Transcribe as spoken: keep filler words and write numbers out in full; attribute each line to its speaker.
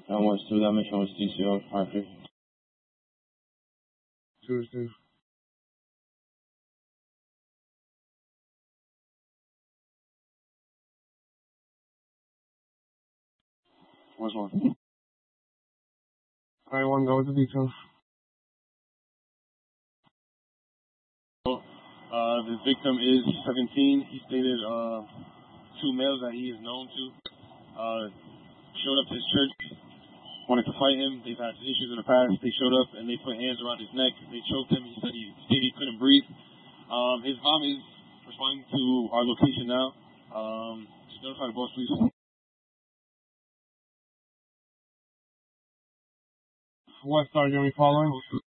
Speaker 1: How much to that mission was D C O Harvey?
Speaker 2: Tuesday.
Speaker 1: What's one?
Speaker 2: I want to go with the details.
Speaker 1: Uh, the victim is seventeen. He stated uh, two males that he is known to uh, showed up to his church, wanted to fight him. They've had issues in the past. They showed up and they put hands around his neck. They choked him. He said he stated he couldn't breathe. Um, his mom is responding to our location now. Um, just notify the boss, please.
Speaker 2: What star are you going to be following?